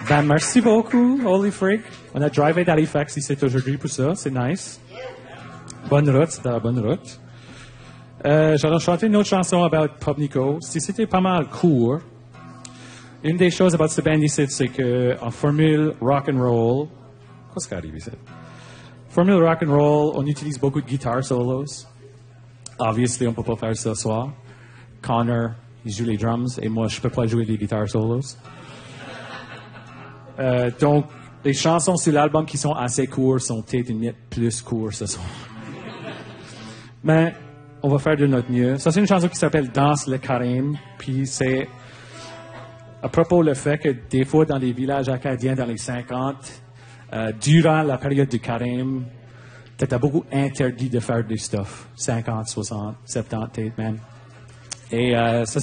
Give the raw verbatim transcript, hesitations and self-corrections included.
Ben, merci beaucoup, Holy Freak. On a drivé d'Halifax ici aujourd'hui pour ça. C'est nice. Bonne route, c'était la bonne route. Euh, J'allais chanter une autre chanson about Pub Nico. Si c'était pas mal court, une des choses about ce band ici, c'est qu'en formule rock and roll, qu'est-ce qui arrive ici? Formule rock and roll, on utilise beaucoup de guitar solos. Obviously, on peut pas faire ça ce soir. Connor, il joue les drums, et moi, je peux pas jouer des guitar solos. Euh, donc, les chansons sur l'album qui sont assez courtes sont peut-être une minute plus courtes ce soir. Mais on va faire de notre mieux. Ça, c'est une chanson qui s'appelle Danse le carême. Puis c'est à propos le fait que des fois, dans les villages acadiens dans les cinquante, euh, durant la période du carême, t'étais beaucoup interdit de faire des stuff. cinquante, soixante, soixante-dix peut-être même. Et euh, ça,